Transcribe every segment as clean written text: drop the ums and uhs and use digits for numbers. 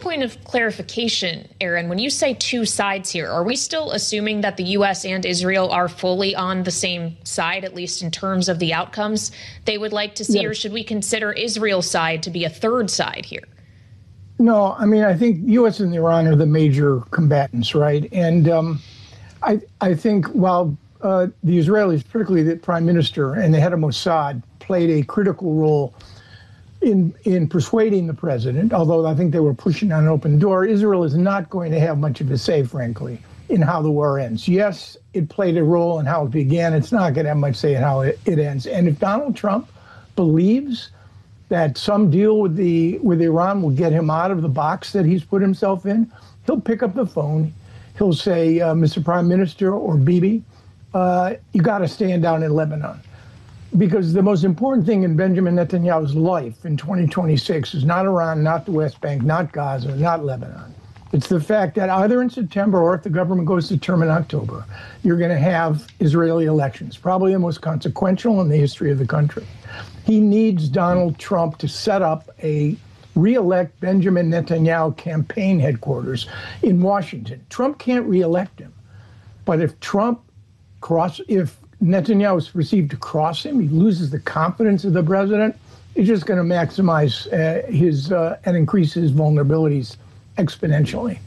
point of clarification, Aaron, when you say two sides here, are we still assuming that the U.S. and Israel are fully on the same side, at least in terms of the outcomes they would like to see? Yes. Or should we consider Israel's side to be a third side here? No, I mean, I think U.S. and Iran are the major combatants, right? And I think while the Israelis, particularly the prime minister and the head of Mossad, played a critical role in persuading the president, although I think they were pushing on an open door, Israel is not going to have much of a say, frankly, in how the war ends. Yes, it played a role in how it began. It's not going to have much say in how it ends. And if Donald Trump believes that some deal with Iran will get him out of the box that he's put himself in, he'll pick up the phone. He'll say, Mr. Prime Minister or Bibi, you got to stand down in Lebanon. Because the most important thing in Benjamin Netanyahu's life in 2026 is not Iran, not the West Bank, not Gaza, not Lebanon. It's the fact that either in September or if the government goes to term in October, you're going to have Israeli elections, probably the most consequential in the history of the country. He needs Donald Trump to set up a re-elect Benjamin Netanyahu campaign headquarters in Washington. Trump can't re-elect him. But if Netanyahu is perceived to cross him, he loses the confidence of the president, he's just going to maximize and increase his vulnerabilities exponentially.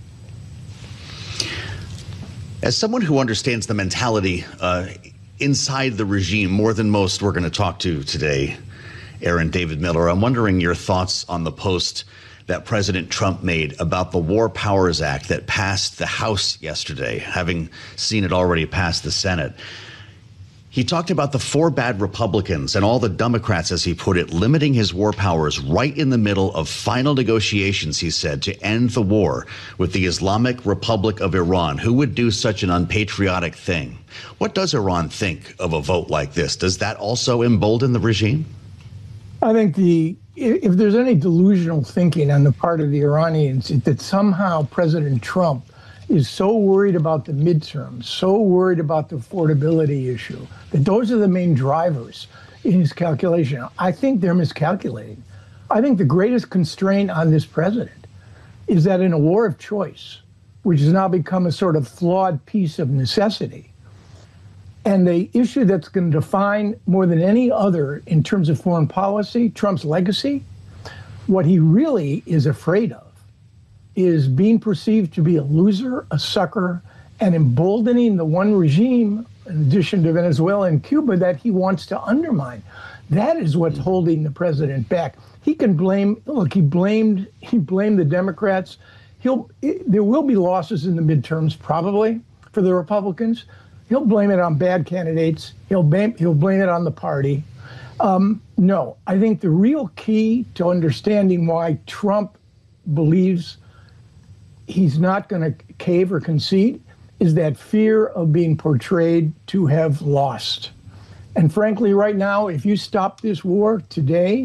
As someone who understands the mentality inside the regime more than most we're going to talk to today, Aaron David Miller, I'm wondering your thoughts on the post that President Trump made about the War Powers Act that passed the House yesterday, having seen it already pass the Senate. He talked about the four bad Republicans and all the Democrats, as he put it, limiting his war powers right in the middle of final negotiations, he said, to end the war with the Islamic Republic of Iran. Who would do such an unpatriotic thing? What does Iran think of a vote like this? Does that also embolden the regime? I think if there's any delusional thinking on the part of the Iranians that somehow President Trump is so worried about the midterms, so worried about the affordability issue, that those are the main drivers in his calculation. I think they're miscalculating. I think the greatest constraint on this president is that in a war of choice, which has now become a sort of flawed piece of necessity, and the issue that's going to define more than any other in terms of foreign policy, Trump's legacy, what he really is afraid of is being perceived to be a loser, a sucker, and emboldening the one regime, in addition to Venezuela and Cuba, that he wants to undermine. That is what's holding the president back. He can blame, look, he blamed the Democrats. There will be losses in the midterms, probably, for the Republicans. He'll blame it on bad candidates. He'll blame it on the party. No, I think the real key to understanding why Trump believes he's not going to cave or concede is that fear of being portrayed to have lost. And frankly, right now, if you stop this war today,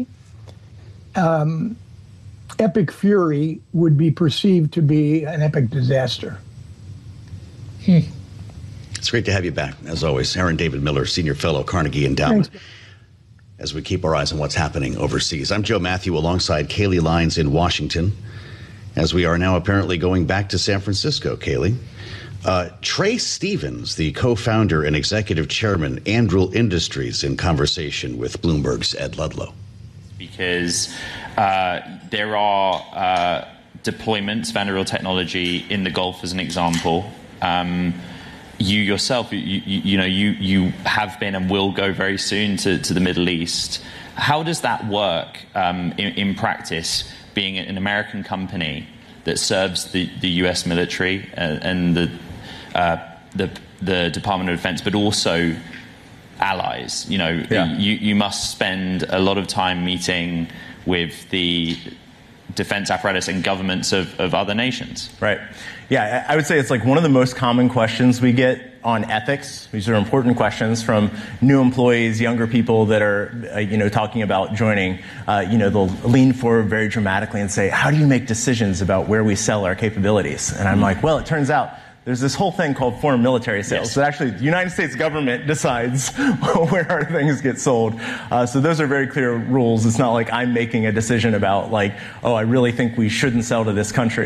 epic fury would be perceived to be an epic disaster. It's great to have you back, as always. Aaron David Miller, Senior Fellow, Carnegie Endowment. Thanks. As we keep our eyes on what's happening overseas. I'm Joe Matthew alongside Kayleigh Lines in Washington, as we are now apparently going back to San Francisco, Kayleigh. Trey Stevens, the co-founder and executive chairman, Anduril Industries, in conversation with Bloomberg's Ed Ludlow. Because there are deployments of Anduril technology in the Gulf, as an example. You yourself, you have been and will go very soon to the Middle East. How does that work in practice, being an American company that serves the U.S. military and the Department of Defense, but also allies? You must spend a lot of time meeting with the defense apparatus and governments of other nations. Right. Yeah, I would say it's like one of the most common questions we get on ethics. These are important questions from new employees, younger people that are, talking about joining. They'll lean forward very dramatically and say, how do you make decisions about where we sell our capabilities? And I'm like, well, it turns out there's this whole thing called foreign military sales. Yes. So actually, the United States government decides where our things get sold. So those are very clear rules. It's not like I'm making a decision about I really think we shouldn't sell to this country.